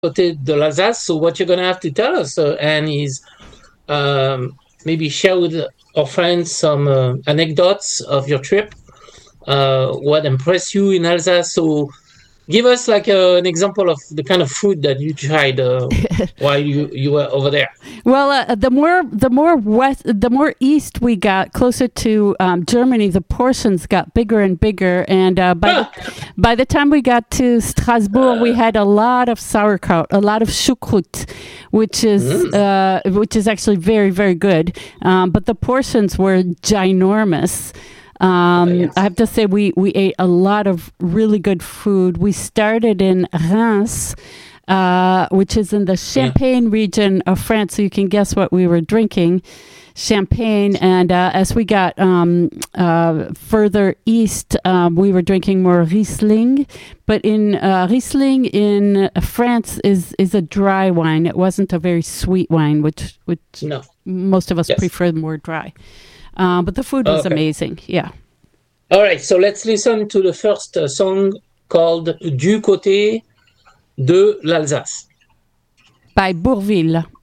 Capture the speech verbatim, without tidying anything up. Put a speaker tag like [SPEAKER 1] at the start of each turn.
[SPEAKER 1] côté de l'Alsace. So what you're going to have to tell us, uh, Anne, is um, maybe share with our friends some uh, anecdotes of your trip. Uh, what impressed you in Alsace? So give us like uh, an example of the kind of food that you tried uh, while you, you were over there.
[SPEAKER 2] Well, uh, the more the more west, the more east we got, closer to um, Germany, the portions got bigger and bigger. And uh, by the, by the time we got to Strasbourg, we had a lot of sauerkraut, a lot of Choucroute, which is mm. uh, which is actually very very good. Um, but the portions were ginormous. Um, oh, yes. I have to say, we, we ate a lot of really good food. We started in Reims, uh, which is in the Champagne yeah. region of France. So you can guess what we were drinking, champagne. And uh, as we got um, uh, further east, um, we were drinking more Riesling. But in uh, Riesling in France is is a dry wine. It wasn't a very sweet wine, which which
[SPEAKER 1] no.
[SPEAKER 2] most of us yes. prefer more dry. Uh, but the food was okay. amazing. Yeah.
[SPEAKER 1] All right. So let's listen to the first uh, song called Du côté de l'Alsace
[SPEAKER 2] by Bourvil.